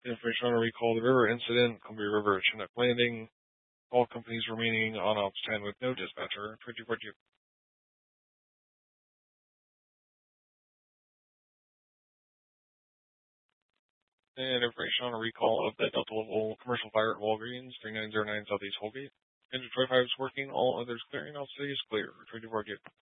Information on a recall of the river incident, Columbia River at Chinook Landing. All companies remaining on Ops 10 with no dispatcher. 2042. And information on a recall of the Delta Level Commercial Fire at Walgreens, 3909 Southeast Holgate. Engine 25 is working, all others clearing, all cities clear. 2042.